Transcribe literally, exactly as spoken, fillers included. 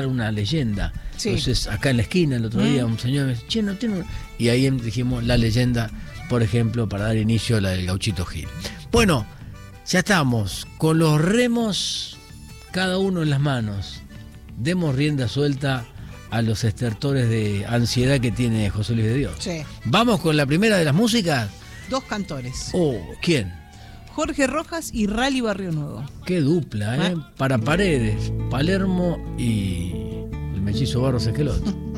una leyenda. Sí. Entonces, acá en la esquina, el otro día, Mm. un señor me dice, che, no tiene... Y ahí dijimos la leyenda, por ejemplo, para dar inicio a la del Gauchito Gil. Bueno, ya estamos con los remos, cada uno en las manos. Demos rienda suelta a los estertores de ansiedad que tiene José Luis de Dios. Sí. Vamos con la primera de las músicas. Dos cantores. Oh, ¿quién? Jorge Rojas y Rally Barrio Nuevo. Qué dupla, ¿eh? ¿Eh? Para Paredes, Palermo y el mellizo Barros Esqueloto.